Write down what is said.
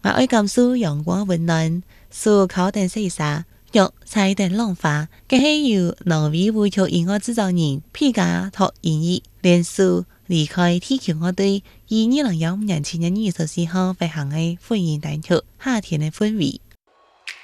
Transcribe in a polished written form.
我愛感受陽光溫暖，樹靠等細沙，玉彩等浪花，佢係由挪威舞曲音樂製作人皮加托演繹，連樹離開地球樂隊，以2015年7月24號發行嘅混音單曲《夏天的氛圍》。